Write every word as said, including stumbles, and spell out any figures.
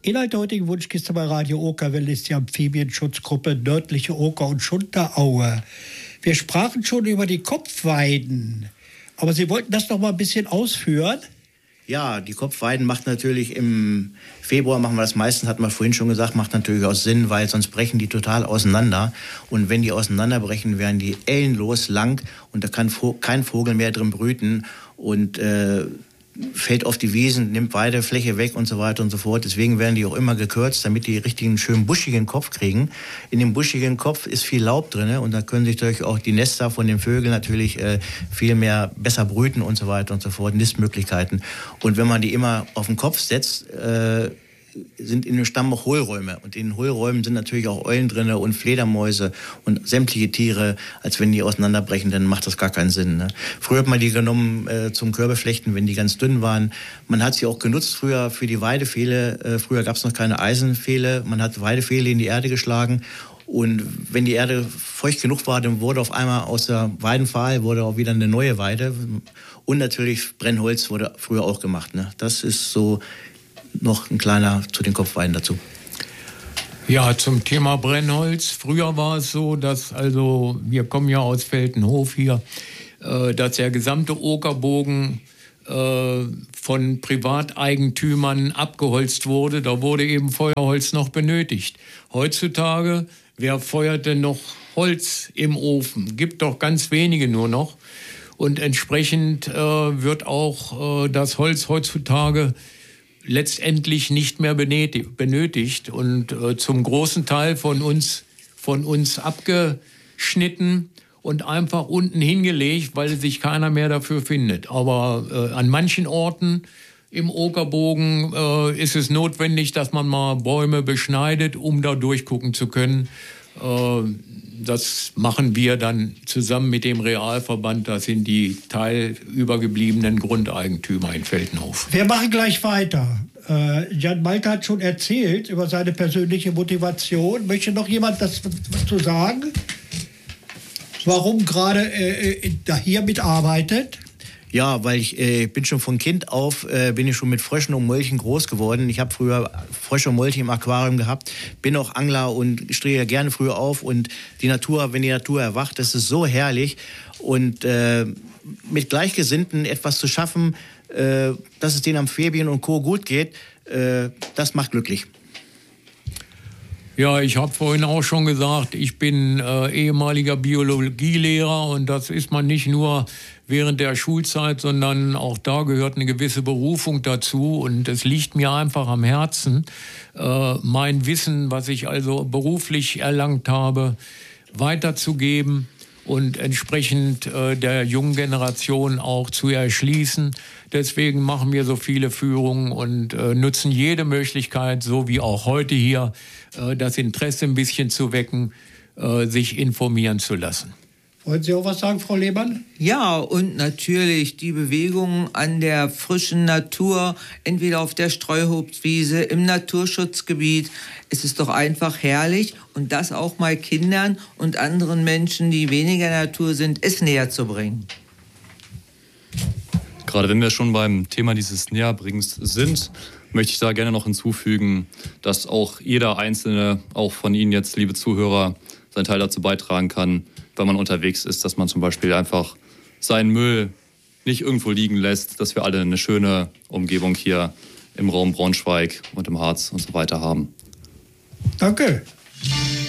Inhalt der heutigen Wunschkiste bei Radio Okerwelle ist die Amphibienschutzgruppe Nördliche Oker- und Schunterraue. Wir sprachen schon über die Kopfweiden, aber Sie wollten das noch mal ein bisschen ausführen? Ja, die Kopfweiden macht natürlich im Februar, machen wir das meistens, hat man vorhin schon gesagt, macht natürlich auch Sinn, weil sonst brechen die total auseinander. Und wenn die auseinanderbrechen, werden die ellenlos lang und da kann kein Vogel mehr drin brüten und äh, fällt auf die Wiesen, nimmt Weidefläche weg und so weiter und so fort. Deswegen werden die auch immer gekürzt, damit die richtigen, schönen buschigen Kopf kriegen. In dem buschigen Kopf ist viel Laub drin und da können sich durch auch die Nester von den Vögeln natürlich äh, viel mehr besser brüten und so weiter und so fort, Nistmöglichkeiten. Und wenn man die immer auf den Kopf setzt, äh, sind in dem Stamm auch Hohlräume. Und in den Hohlräumen sind natürlich auch Eulen drin und Fledermäuse und sämtliche Tiere. Als wenn die auseinanderbrechen, dann macht das gar keinen Sinn. Ne? Früher hat man die genommen äh, zum Körbeflechten, wenn die ganz dünn waren. Man hat sie auch genutzt früher für die Weidepfähle. Äh, früher gab es noch keine Eisenpfähle. Man hat Weidepfähle in die Erde geschlagen. Und wenn die Erde feucht genug war, dann wurde auf einmal aus der Weidenpfahl wurde auch wieder eine neue Weide. Und natürlich Brennholz wurde früher auch gemacht. Ne? Das ist so noch ein kleiner zu den Kopfweiden dazu. Ja, zum Thema Brennholz. Früher war es so, dass, also wir kommen ja aus Veltenhof hier, äh, dass der gesamte Okerbogen äh, von Privateigentümern abgeholzt wurde. Da wurde eben Feuerholz noch benötigt. Heutzutage, wer feuert denn noch Holz im Ofen? Gibt doch ganz wenige nur noch. Und entsprechend äh, wird auch äh, das Holz heutzutage letztendlich nicht mehr benötigt und äh, zum großen Teil von uns, von uns abgeschnitten und einfach unten hingelegt, weil sich keiner mehr dafür findet. Aber äh, an manchen Orten im Okerbogen äh, ist es notwendig, dass man mal Bäume beschneidet, um da durchgucken zu können. Äh, das machen wir dann zusammen mit dem Realverband. Das sind die teilübergebliebenen Grundeigentümer in Veltenhof. Wir machen gleich weiter. Äh, Jan Malte hat schon erzählt über seine persönliche Motivation. Möchte noch jemand das zu sagen? Warum gerade äh, hier mitarbeitet? Ja, weil ich äh, bin schon von Kind auf, äh, bin ich schon mit Fröschen und Molchen groß geworden. Ich habe früher Frösche und Molche im Aquarium gehabt, bin auch Angler und stehe gerne früher auf. Und die Natur, wenn die Natur erwacht, das ist so herrlich. Und äh, mit Gleichgesinnten etwas zu schaffen, äh, dass es den Amphibien und Co. gut geht, äh, das macht glücklich. Ja, ich habe vorhin auch schon gesagt, ich bin äh, ehemaliger Biologielehrer und das ist man nicht nur während der Schulzeit, sondern auch da gehört eine gewisse Berufung dazu und es liegt mir einfach am Herzen, äh, mein Wissen, was ich also beruflich erlangt habe, weiterzugeben und entsprechend äh, der jungen Generation auch zu erschließen. Deswegen machen wir so viele Führungen und äh, nutzen jede Möglichkeit, so wie auch heute hier, äh, das Interesse ein bisschen zu wecken, äh, sich informieren zu lassen. Wollen Sie auch was sagen, Frau Lehmann? Ja, und natürlich die Bewegung an der frischen Natur, entweder auf der Streuobstwiese, im Naturschutzgebiet. Es ist doch einfach herrlich und das auch mal Kindern und anderen Menschen, die weniger Natur sind, es näher zu bringen. Gerade wenn wir schon beim Thema dieses Näherbringens sind, möchte ich da gerne noch hinzufügen, dass auch jeder Einzelne, auch von Ihnen jetzt, liebe Zuhörer, seinen Teil dazu beitragen kann, wenn man unterwegs ist, dass man zum Beispiel einfach seinen Müll nicht irgendwo liegen lässt, dass wir alle eine schöne Umgebung hier im Raum Braunschweig und im Harz und so weiter haben. Danke.